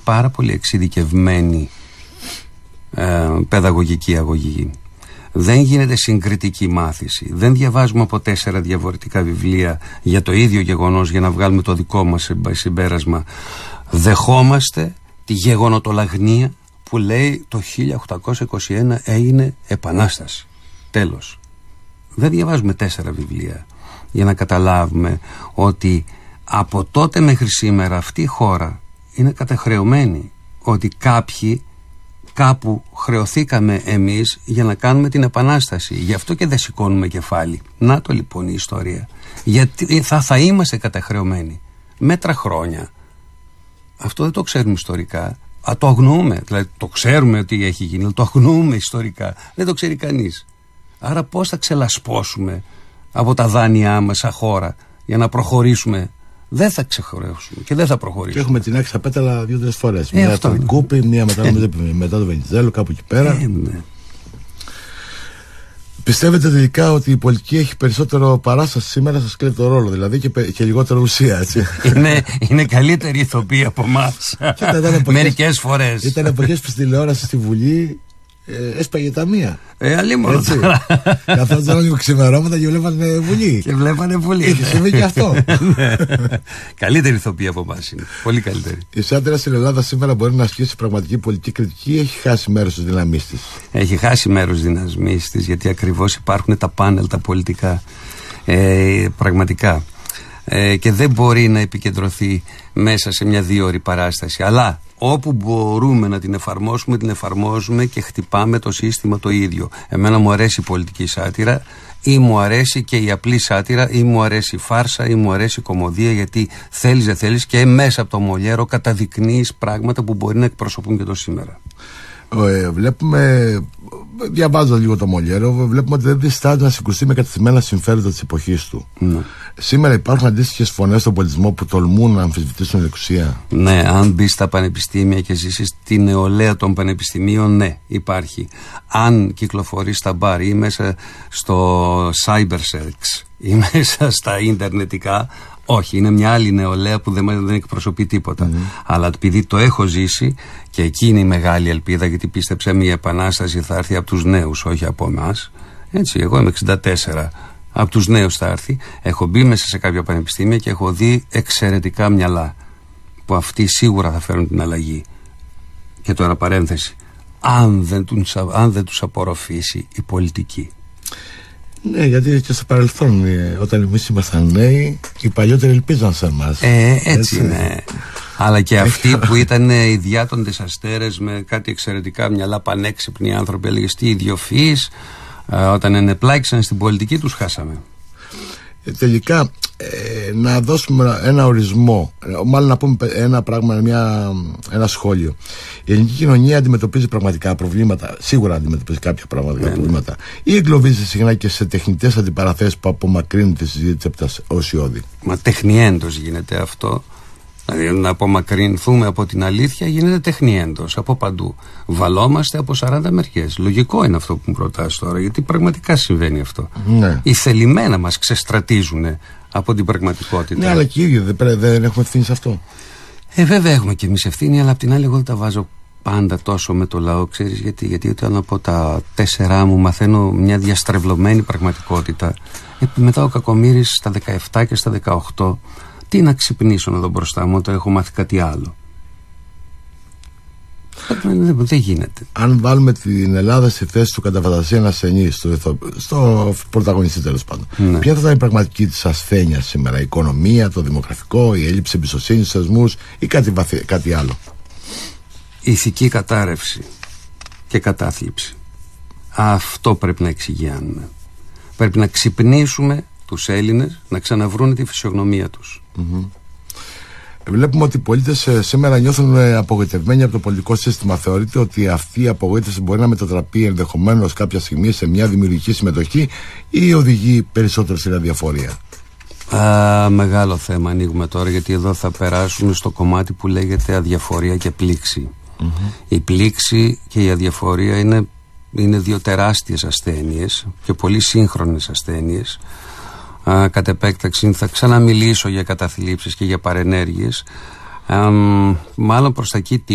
πάρα πολύ εξειδικευμένη παιδαγωγική αγωγή. Δεν γίνεται συγκριτική μάθηση. Δεν διαβάζουμε από 4 διαφορετικά βιβλία για το ίδιο γεγονός για να βγάλουμε το δικό μας συμπέρασμα. Δεχόμαστε τη γεγονοτολαγνία που λέει το 1821 έγινε επανάσταση. Τέλος. Δεν διαβάζουμε 4 βιβλία για να καταλάβουμε ότι από τότε μέχρι σήμερα αυτή η χώρα είναι καταχρεωμένη, ότι κάποιοι κάπου χρεωθήκαμε εμείς για να κάνουμε την επανάσταση. Γι' αυτό και δεν σηκώνουμε κεφάλι. Να το λοιπόν η ιστορία. Γιατί θα είμαστε καταχρεωμένοι μέτρα χρόνια. Αυτό δεν το ξέρουμε ιστορικά. Το αγνοούμε. Δηλαδή το ξέρουμε ότι έχει γίνει, αλλά το αγνοούμε ιστορικά. Δεν το ξέρει κανείς. Άρα πώς θα ξελασπώσουμε από τα δάνειά μας σαν χώρα για να προχωρήσουμε? Δεν θα ξεχωρέσουμε και δεν θα προχωρήσουμε. Και έχουμε την άκρη στα πέταλα 2-3 φορές. Μία από την Κούπη, μία μετά το Βενιζέλο, κάπου εκεί πέρα. Ναι. Πιστεύετε τελικά ότι η πολιτική έχει περισσότερο παράσταση σήμερα στο σκληρό ρόλο, δηλαδή και λιγότερο ουσία, έτσι? Είναι καλύτερη ηθοποιή από εμάς. Μερικές φορές. Ήταν εποχές που στη τηλεόραση στη Βουλή έσπαγε τα μία. Αλλήμον. Καθόταν λίγο ξημερώματα και βλέπανε Βουλή. Και βλέπανε Βουλή. Είχε συμβεί και αυτό. Καλύτερη ηθοποιή από εμάς είναι. Πολύ καλύτερη. Η Σάντερα στην Ελλάδα σήμερα μπορεί να ασκήσει πραγματική πολιτική κριτική ή έχει χάσει μέρος της δύναμής της? Έχει χάσει μέρος της δύναμής της, γιατί ακριβώς υπάρχουν τα πάνελ, τα πολιτικά. Πραγματικά. Και δεν μπορεί να επικεντρωθεί μέσα σε μια 2ωρη παράσταση. Αλλά όπου μπορούμε να την εφαρμόσουμε, την εφαρμόζουμε και χτυπάμε το σύστημα το ίδιο. Εμένα μου αρέσει η πολιτική σάτυρα, ή μου αρέσει και η απλή σάτυρα, ή μου αρέσει η φάρσα, ή μου αρέσει η κωμωδία, γιατί θέλεις δεν θέλεις και μέσα από το Μολιέρο καταδεικνύεις πράγματα που μπορεί να εκπροσωπούν και το σήμερα. Διαβάζοντας λίγο το Μολιέρο, βλέπουμε ότι δεν διστάζει να συγκρουστεί με κατευθυμένα συμφέροντα της εποχής του. Ναι. Σήμερα υπάρχουν αντίστοιχες φωνές στον πολιτισμό που τολμούν να αμφισβητήσουν την εξουσία? Ναι, αν μπει στα πανεπιστήμια και ζήσεις τη νεολαία των πανεπιστημίων, ναι, υπάρχει. Αν κυκλοφορείς στα μπαρ ή μέσα στο cybersex ή μέσα στα ιντερνετικά, όχι, είναι μια άλλη νεολαία που δεν εκπροσωπεί τίποτα. Αλλά επειδή το έχω ζήσει, και εκεί είναι η μεγάλη ελπίδα, γιατί πίστεψέ με, η επανάσταση θα έρθει από τους νέους, όχι από εμάς. Έτσι, εγώ είμαι 64. Από τους νέους θα έρθει. Έχω μπει μέσα σε κάποια πανεπιστήμια και έχω δει εξαιρετικά μυαλά που αυτοί σίγουρα θα φέρουν την αλλαγή. Και τώρα παρένθεση, αν δεν τους απορροφήσει η πολιτική. Ναι, γιατί και στο παρελθόν, όταν εμείς ήμασταν νέοι, οι παλιότεροι ελπίζαν σε εμάς. Έτσι είναι. Αλλά και αυτοί που ήταν οι διάτοντες αστέρες με κάτι εξαιρετικά μυαλά, πανέξυπνοι άνθρωποι, έλεγες τι ιδιοφυείς, όταν ενεπλάκησαν στην πολιτική τους χάσαμε. Τελικά να δώσουμε ένα ορισμό, μάλλον να πούμε ένα πράγμα, ένα σχόλιο. Η ελληνική κοινωνία αντιμετωπίζει πραγματικά προβλήματα, σίγουρα αντιμετωπίζει κάποια πραγματικά προβλήματα, ή εγκλωβίζει συχνά και σε τεχνητές αντιπαραθέσεις που απομακρύνουν τη συζήτηση από τα ουσιώδη? Μα τεχνιέντος γίνεται αυτό. Δηλαδή να απομακρυνθούμε από την αλήθεια γίνεται τεχνιέντος από παντού. Βαλόμαστε από 40 μεριές. Λογικό είναι αυτό που μου ρωτάς τώρα, γιατί πραγματικά συμβαίνει αυτό. Ναι. Οι θελημένα μας ξεστρατίζουν από την πραγματικότητα. Ναι, αλλά και οι ίδιοι δεν έχουμε ευθύνη σε αυτό. Βέβαια έχουμε και εμείς ευθύνη, αλλά απ' την άλλη εγώ δεν τα βάζω πάντα τόσο με το λαό, ξέρεις γιατί όταν από τα 4 μου μαθαίνω μια διαστρεβλωμένη πραγματικότητα, μετά ο Κακομοίρης στα 17 και στα 18, τι να ξυπνήσω εδώ μπροστά μου όταν έχω μάθει κάτι άλλο? Δεν γίνεται. Αν βάλουμε την Ελλάδα στη θέση του κατά φαντασία ένα ασθενή, στο πρωταγωνιστή τέλος πάντων, ποια θα ήταν η πραγματική της ασθένεια σήμερα? Η οικονομία, το δημογραφικό, η έλλειψη εμπιστοσύνης στους θεσμούς ή κάτι άλλο? Ηθική κατάρρευση και κατάθλιψη. Αυτό πρέπει να εξηγιάνουμε. Πρέπει να ξυπνήσουμε τους Έλληνες να ξαναβρούν τη φυσιογνωμία τους. Βλέπουμε ότι οι πολίτες σήμερα νιώθουν απογοητευμένοι από το πολιτικό σύστημα. Θεωρείτε ότι αυτή η απογοήτευση μπορεί να μετατραπεί ενδεχομένως κάποια στιγμή σε μια δημιουργική συμμετοχή ή οδηγεί περισσότερο στην αδιαφορία? Μεγάλο θέμα ανοίγουμε τώρα, γιατί εδώ θα περάσουμε στο κομμάτι που λέγεται αδιαφορία και πλήξη. Η πλήξη και η αδιαφορία είναι 2 τεράστιες ασθένειες και πολύ σύγχρονες ασθένειες. Κατ' επέκταξη θα ξαναμιλήσω για καταθλίψεις και για παρενέργειες. Μάλλον προς τα εκεί